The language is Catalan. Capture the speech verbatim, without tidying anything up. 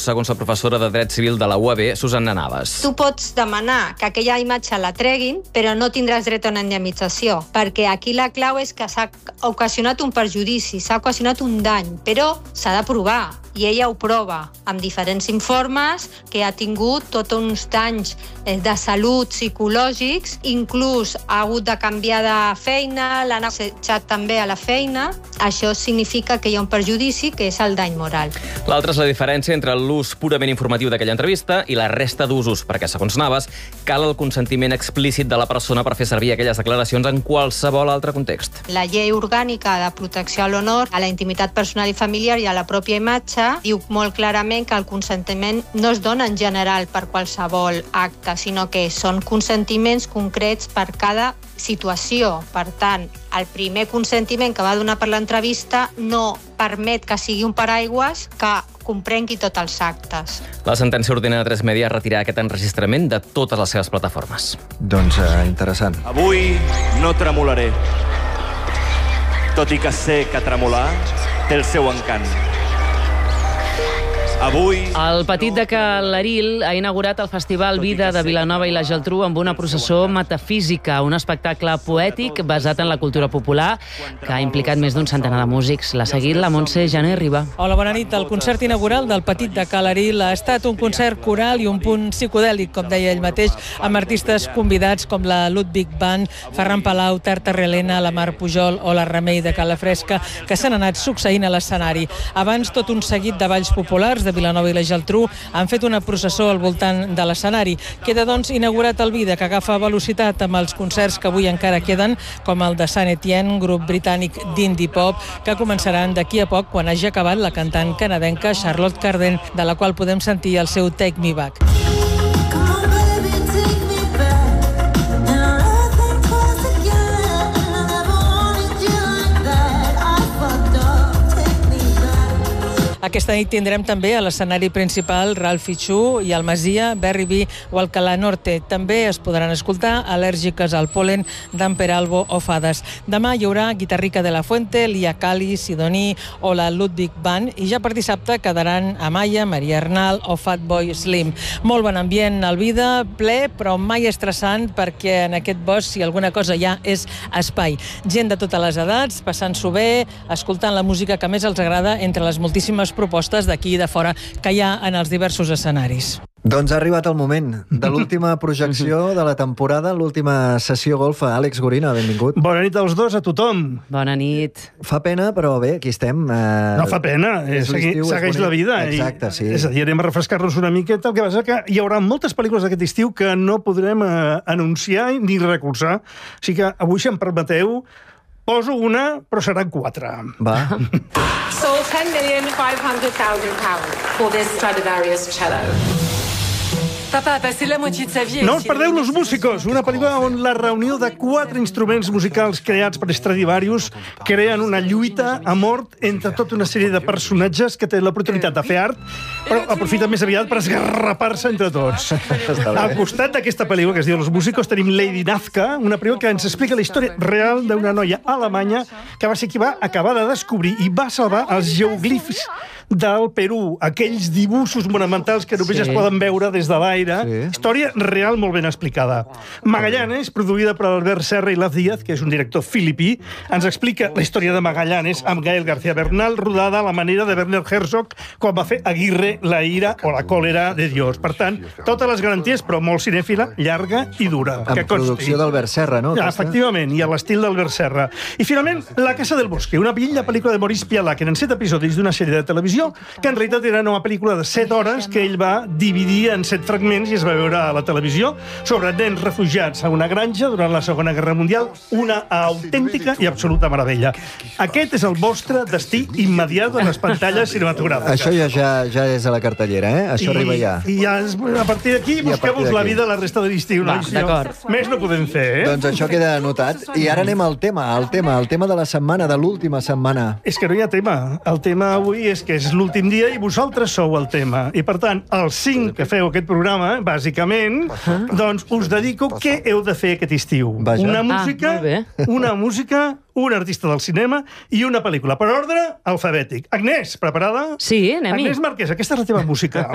segons la professora de Dret Civil de la U A B, Susanna Navas. Tu pots demanar que aquella imatge la treguin, però no tindràs dret a una indemnització, perquè aquí la clau és que s'ha ocasionat un perjudici, s'ha ocasionat un dany, però s'ha de provar. I ella ho prova amb diferents informes que ha tingut tots uns danys de salut psicològics, inclús ha hagut de canviar de feina, l'han assetjat també a la feina. Això significa que hi ha un perjudici, que és el dany moral. L'altra és la diferència entre l'ús purament informatiu d'aquella entrevista i la resta d'usos, perquè, segons Navas, cal el consentiment explícit de la persona per fer servir aquelles declaracions en qualsevol altre context. La llei orgànica de protecció a l'honor, a la intimitat personal i familiar i a la pròpia imatge diu molt clarament que el consentiment no es dona en general per qualsevol acte, sinó que són consentiments concrets per cada situació. Per tant, el primer consentiment que va donar per l'entrevista no permet que sigui un paraigües que comprengui tots els actes. La sentència ordena a tres Media retirar aquest enregistrament de totes les seves plataformes. Doncs eh, interessant. Avui no tremolaré, tot i que sé que tremolar té el seu encant. Avui... El Petit de Calaril ha inaugurat el Festival Vida de Vilanova i la Geltrú amb una processó metafísica, un espectacle poètic basat en la cultura popular que ha implicat més d'un centenar de músics. L'ha seguit la Montse Jané Riba. Hola, bona nit. El concert inaugural del Petit de Calaril ha estat un concert coral i un punt psicodèlic, com deia ell mateix, amb artistes convidats com la Ludwig Band, Ferran Palau, Tarta Relena, la Mar Pujol o la Remei de Calafresca, que s'han anat succeint a l'escenari. Abans, tot un seguit de balls populars de Vilanova i la Geltrú han fet una processó al voltant de l'escenari. Queda, doncs, inaugurat el Vida, que agafa velocitat amb els concerts que avui encara queden, com el de Saint Etienne, grup britànic d'indie pop, que començaran d'aquí a poc quan hagi acabat la cantant canadenca Charlotte Cardin, de la qual podem sentir el seu Take Me Back. Aquesta nit tindrem també a l'escenari principal Ralph Fichu i el Masia, Berry B o Alcalá Norte. També es podran escoltar Al·lèrgiques al pol·len d'en Peralbo o Fades. Demà hi haurà Guitarrica de la Fuente, Lia Cali, Sidoní o la Ludwig Band, i ja per dissabte quedaran Amaya, Maria Arnal o Fatboy Slim. Molt bon ambient al Vida, ple però mai estressant, perquè en aquest bosc, si alguna cosa hi ha, és espai. Gent de totes les edats, passant-s'ho bé, escoltant la música que més els agrada entre les moltíssimes propostes d'aquí i de fora que hi ha en els diversos escenaris. Doncs ha arribat el moment de l'última projecció de la temporada, l'última sessió golfa. Àlex Gorina, benvingut. Bona nit als dos, a tothom. Bona nit. Fa pena, però bé, aquí estem. Eh... No fa pena, eh, segui, segueix la vida. Exacte, sí. I, és a dir, anem a refrescar-nos una miqueta. El que passa que hi haurà moltes pel·lícules d'aquest estiu que no podrem eh, anunciar ni recolzar. O sigui que avui, si em permeteu, poso una, però seran quatre. Va. Sold ten million five hundred thousand pounds for this Stradivarius cello. Papa a passé la moitié de sa vie. No us perdeu Los Músicos, una pel·lícula on la reunió de quatre instruments musicals creats per Stradivarius creen una lluita a mort entre tota una sèrie de personatges que tenen l'oportunitat de fer art, però aprofiten més aviat per esgarrapar-se entre tots. Al costat d'aquesta pel·lícula, que es diu Los Músicos, tenim Lady Nazca, una pel·lícula que ens explica la història real d'una noia alemanya que va ser qui va acabar de descobrir i va salvar els geoglifs del Perú, aquells dibuixos monumentals que només sí. es poden veure des de l'aire. Sí. Història real molt ben explicada. Magallanes, produïda per Albert Serra i Laz Díaz, que és un director filipí, ens explica la història de Magallanes amb Gael García Bernal, rodada a la manera de Werner Herzog quan va fer Aguirre, la ira o la còlera de Dios. Per tant, totes les garanties, però molt cinèfila, llarga i dura. Amb que producció d'Albert Serra, no? Ja, efectivament, i a l'estil d'Albert Serra. I finalment, La Casa del Bosque, una bella pel·lícula de Maurice Pialat, que eren set episodis d'una sèrie de televisió que en realitat era una pel·lícula de set hores que ell va dividir en set fragments i es va veure a la televisió sobre nens refugiats a una granja durant la Segona Guerra Mundial, una autèntica i absoluta meravella. Aquest és el vostre destí immediat en les pantalles cinematogràfiques. Això ja, ja, ja és a la cartellera, eh? Això I, arriba ja. I ja és, a partir d'aquí busquem-vos la vida la resta de l'estiu. Va, d'acord. Més no podem fer, eh? Doncs això queda anotat. I ara anem al tema, al tema, al tema de la setmana, de l'última setmana. És que no hi ha tema. El tema avui és que és l'últim dia i vosaltres sou el tema. I, per tant, els cinc que feu aquest programa, bàsicament, doncs us dedico què heu de fer aquest estiu. Vaja. Una música, Ah, una música, un artista del cinema i una pel·lícula. Per ordre alfabètic. Agnès, preparada? Sí, anem-hi. Agnès Marquès, aquesta és la teva música.